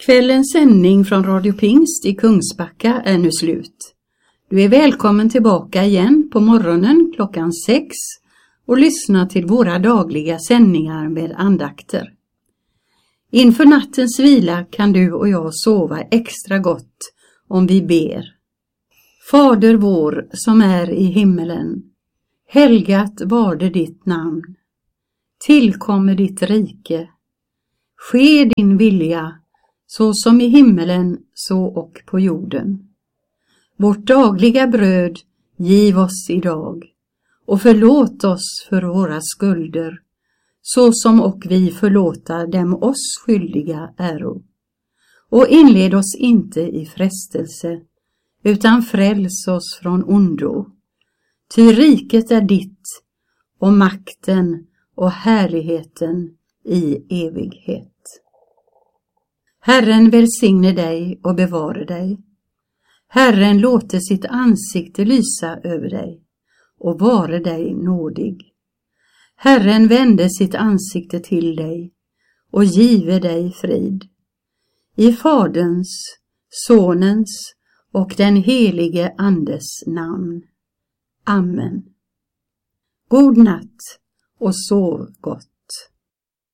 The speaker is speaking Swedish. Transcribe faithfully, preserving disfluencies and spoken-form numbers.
Kvällens sändning från Radio Pingst i Kungsbacka är nu slut. Du är välkommen tillbaka igen på morgonen klockan sex och lyssna till våra dagliga sändningar med andakter. Inför nattens vila kan du och jag sova extra gott om vi ber. Fader vår som är i himmelen, helgat varde ditt namn. Tillkommer ditt rike. Ske din vilja, så som i himmelen, så och på jorden. Vårt dagliga bröd giv oss idag, och förlåt oss för våra skulder, så som och vi förlåta dem oss skyldiga äro. Och inled oss inte i frestelse, utan fräls oss från ondo. Ty riket är ditt, och makten och härligheten i evighet. Herren välsigne dig och bevare dig. Herren låter sitt ansikte lysa över dig och vare dig nådig. Herren vände sitt ansikte till dig och give dig frid. I Faderns, Sonens och den helige Andes namn. Amen. God natt och sov gott.